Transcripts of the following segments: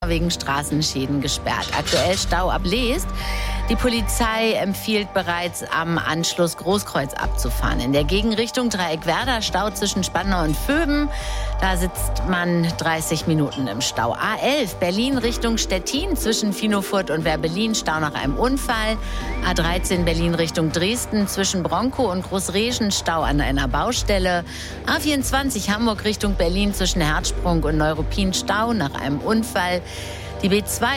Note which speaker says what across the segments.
Speaker 1: wegen Straßenschäden gesperrt. Aktuell Stau ab Leest. Die Polizei empfiehlt bereits am Anschluss Großkreuz abzufahren. In der Gegenrichtung Dreieckwerder Stau zwischen Spandau und Vöben. Da sitzt man 30 Minuten im Stau. A11 Berlin Richtung Stettin zwischen Finofurt und Werbelin. Stau nach einem Unfall. A13 Berlin Richtung Dresden zwischen Bronkow und Großreschen. Stau an einer Baustelle. A24 Hamburg Richtung Berlin zwischen Herzsprung und Neuruppin. Stau nach einem Unfall. Die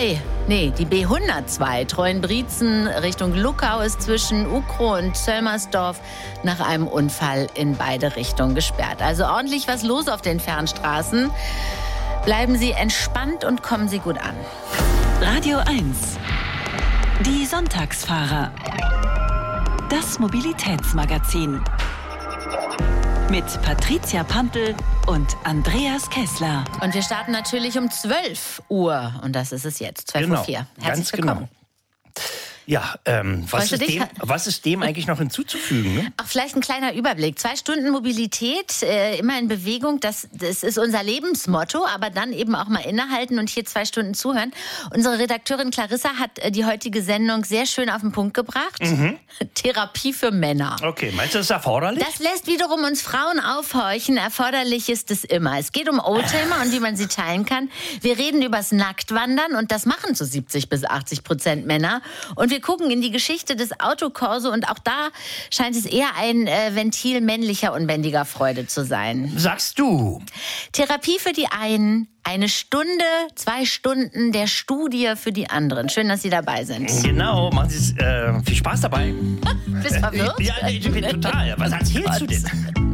Speaker 1: B102 Treuenbrietzen Richtung Luckau ist zwischen Ukrow und Zöllmersdorf nach einem Unfall in beide Richtungen gesperrt. Also ordentlich was los auf den Fernstraßen. Bleiben Sie entspannt und kommen Sie gut an.
Speaker 2: Radio 1. Die Sonntagsfahrer. Das Mobilitätsmagazin. Mit Patricia Pantl und Andreas Kessler.
Speaker 1: Und wir starten natürlich um 12 Uhr. Und das ist es jetzt, 12:04 Uhr. Herzlich willkommen.
Speaker 3: Genau. Ja, was ist dem eigentlich noch hinzuzufügen? Ne?
Speaker 1: Ach, vielleicht ein kleiner Überblick. 2 Stunden Mobilität, immer in Bewegung, das ist unser Lebensmotto, aber dann eben auch mal innehalten und hier 2 Stunden zuhören. Unsere Redakteurin Clarissa hat die heutige Sendung sehr schön auf den Punkt gebracht. Therapie für Männer.
Speaker 3: Okay, meinst du, das ist erforderlich?
Speaker 1: Das lässt wiederum uns Frauen aufhorchen. Erforderlich ist es immer. Es geht um Oldtimer und wie man sie teilen kann. Wir reden übers Nacktwandern und das machen zu 70-80% Männer. Und wir gucken in die Geschichte des Autokorso und auch da scheint es eher ein Ventil männlicher unbändiger Freude zu sein.
Speaker 3: Sagst du.
Speaker 1: Therapie für die einen, 1 Stunde, 2 Stunden der Studie für die anderen. Schön, dass Sie dabei sind.
Speaker 3: Genau, machen Sie viel Spaß dabei.
Speaker 1: Bist du verwirrt?
Speaker 3: Ja, ich bin total. Was erzählst du denn?